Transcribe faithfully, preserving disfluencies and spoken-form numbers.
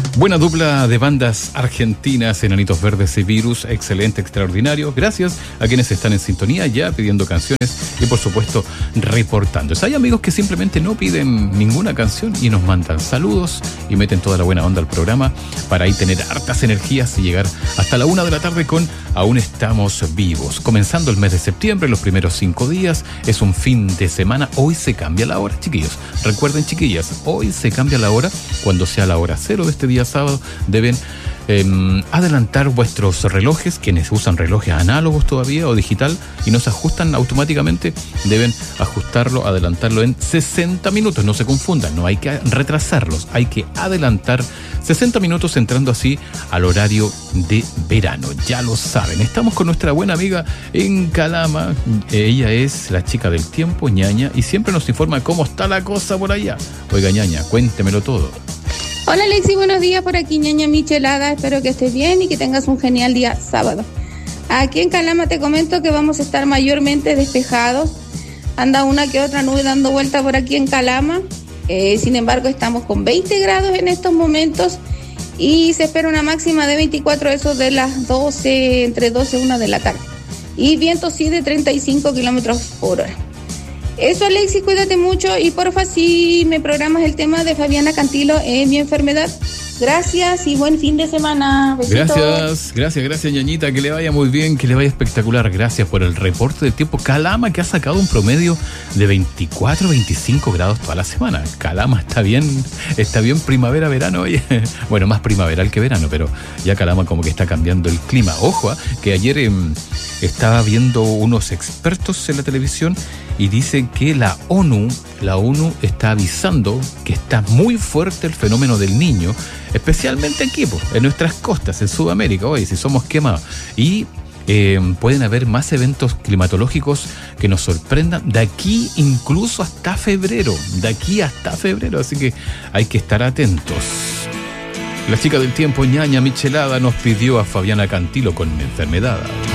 Buena dupla de bandas argentinas, Enanitos Verdes y Virus, excelente, extraordinario. Gracias a quienes están en sintonía ya pidiendo canciones y por supuesto reportándose. Hay amigos que simplemente no piden ninguna canción y nos mandan saludos y meten toda la buena onda al programa para ahí tener hartas energías y llegar hasta la una de la tarde con Aún Estamos Vivos. Comenzando el mes de septiembre, los primeros cinco días, es un fin de semana. Hoy se cambia la hora, chiquillos. Recuerden, chiquillas, hoy se cambia la hora. Cuando sea la hora cero de este día sábado, deben eh, adelantar vuestros relojes. Quienes usan relojes análogos todavía o digital y no se ajustan automáticamente, deben ajustarlo, adelantarlo en sesenta minutos. No se confundan, no hay que retrasarlos, hay que adelantar sesenta minutos entrando así al horario de verano. Ya lo saben, estamos con nuestra buena amiga en Calama. Ella es la chica del tiempo, ñaña, y siempre nos informa cómo está la cosa por allá. Oiga, ñaña, cuéntemelo todo. Hola Alexi, buenos días, por aquí ñaña Michelada, espero que estés bien y que tengas un genial día sábado. Aquí en Calama te comento que vamos a estar mayormente despejados, anda una que otra nube dando vuelta por aquí en Calama, eh, sin embargo estamos con veinte grados en estos momentos y se espera una máxima de veinticuatro, eso de las doce, entre doce y una de la tarde, y vientos sí de treinta y cinco kilómetros por hora. Eso, Alexis, cuídate mucho y porfa si me programas el tema de Fabiana Cantilo en Mi Enfermedad. Gracias y buen fin de semana. Besitos. Gracias, gracias, gracias, ñañita, que le vaya muy bien, que le vaya espectacular. Gracias por el reporte del tiempo. Calama, que ha sacado un promedio de veinticuatro, veinticinco grados toda la semana. Calama está bien, está bien primavera-verano, oye. Bueno, más primaveral que verano, pero ya Calama como que está cambiando el clima. Ojo, ¿eh? que ayer eh, estaba viendo unos expertos en la televisión y dicen que la ONU, la ONU está avisando que está muy fuerte el fenómeno del Niño, especialmente aquí, pues, en nuestras costas, en Sudamérica, oye, si somos quemados. Y eh, pueden haber más eventos climatológicos que nos sorprendan de aquí incluso hasta febrero, de aquí hasta febrero, así que hay que estar atentos. La chica del tiempo, ñaña Michelada, nos pidió a Fabiana Cantilo con Mi Enfermedad.